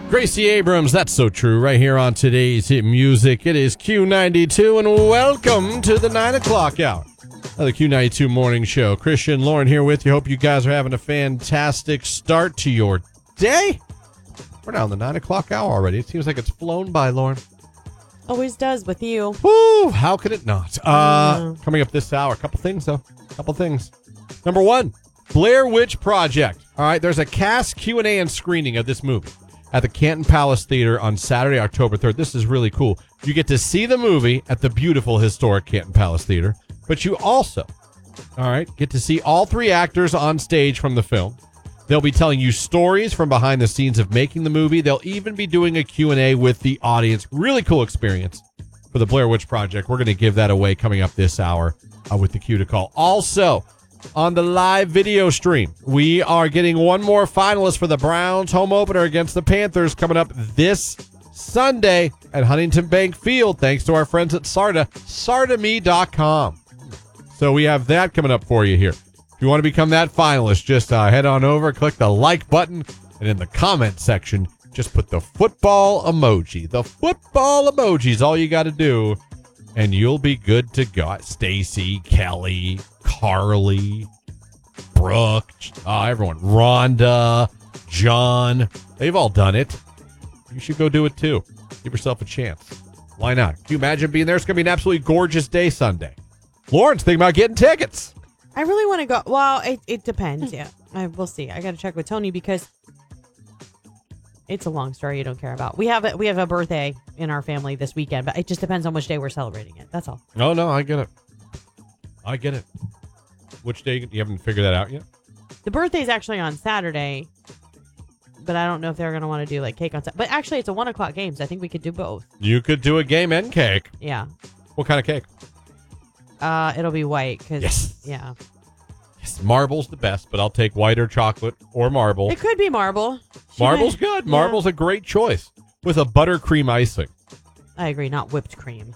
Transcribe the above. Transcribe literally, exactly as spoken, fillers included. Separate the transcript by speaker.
Speaker 1: Gracie Abrams, that's so true, right here on today's Hit Music. It is Q ninety-two, and welcome to the nine o'clock hour of the Q ninety-two Morning Show. Christian, Lauren here with you. Hope you guys are having a fantastic start to your day. We're now in the nine o'clock hour already. It seems like it's flown by, Lauren.
Speaker 2: Always does with you.
Speaker 1: Woo! How could it not? Uh, coming up this hour, a couple things, though. A couple things. Number one, Blair Witch Project. All right, there's a cast Q and A and screening of this movie at the Canton Palace Theater on Saturday, October third. This is really cool. You get to see the movie at the beautiful, historic Canton Palace Theater, but you also, all right, get to see all three actors on stage from the film. They'll be telling you stories from behind the scenes of making the movie. They'll even be doing a Q and A with the audience. Really cool experience for the Blair Witch Project. We're going to give that away coming up this hour uh, with the Q to call. Also, on the live video stream, we are getting one more finalist for the Browns home opener against the Panthers coming up this Sunday at Huntington Bank Field, thanks to our friends at Sarda, sarda me dot com. So we have that coming up for you here. If you want to become that finalist, just uh, head on over, click the like button, and in the comment section, just put the football emoji. The football emoji is all you got to do, and you'll be good to go. Stacy, Kelly, Carly, Brooke, uh, everyone, Rhonda, John, they've all done it. You should go do it too. Give yourself a chance. Why not? Can you imagine being there? It's going to be an absolutely gorgeous day Sunday. Lauren's thinking about getting tickets.
Speaker 2: I really want to go. Well, it, it depends. Yeah, I, we'll see. I got to check with Tony because it's a long story you don't care about. We have a, we have a birthday in our family this weekend, but it just depends on which day we're celebrating it. That's all.
Speaker 1: Oh, no, I get it. I get it. Which day? You haven't figured that out yet?
Speaker 2: The birthday's actually on Saturday, but I don't know if they're going to want to do like cake on Saturday. But actually, it's a one o'clock game, so I think we could do both.
Speaker 1: You could do a game and cake.
Speaker 2: Yeah.
Speaker 1: What kind of cake?
Speaker 2: Uh, it'll be white. Cause,
Speaker 1: yes.
Speaker 2: Yeah.
Speaker 1: Yes, marble's the best, but I'll take white or chocolate or marble.
Speaker 2: It could be marble. She
Speaker 1: Marble's
Speaker 2: might,
Speaker 1: good.
Speaker 2: Yeah.
Speaker 1: Marble's a great choice with a buttercream icing.
Speaker 2: I agree, not whipped cream.